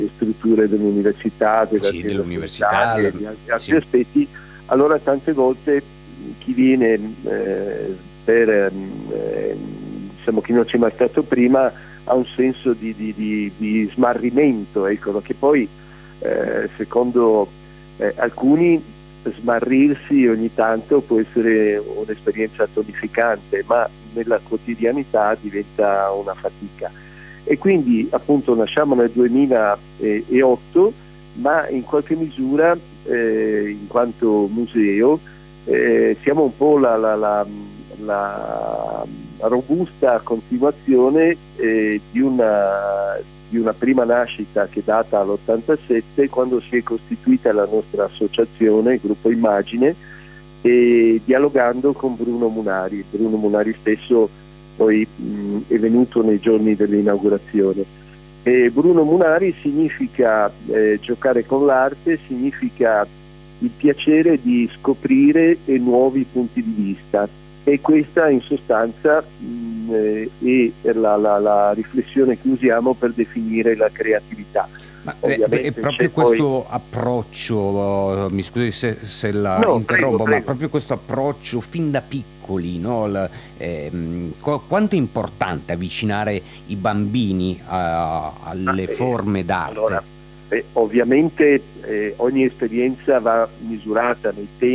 strutture dell'università, Sì, dell'università, e di altri sì. aspetti, allora tante volte chi viene diciamo chi non c'è mai stato prima ha un senso di smarrimento, ecco, che poi secondo alcuni smarrirsi ogni tanto può essere un'esperienza tonificante, ma nella quotidianità diventa una fatica. E quindi appunto nasciamo nel 2008, ma in qualche misura in quanto museo siamo un po' la robusta continuazione di una prima nascita che data all'87, quando si è costituita la nostra associazione, il Gruppo Immagine, e dialogando con Bruno Munari. Bruno Munari stesso poi è venuto nei giorni dell'inaugurazione. E Bruno Munari significa giocare con l'arte, significa il piacere di scoprire nuovi punti di vista, e questa in sostanza è la riflessione che usiamo per definire la creatività. Ma è Ovviamente c'è proprio poi... questo approccio, mi scusi se la No, prego, interrompo, ma prego. proprio questo approccio fin da piccoli, no? Quanto è importante avvicinare i bambini alle forme Allora, d'arte? ovviamente ogni esperienza va misurata nei tempi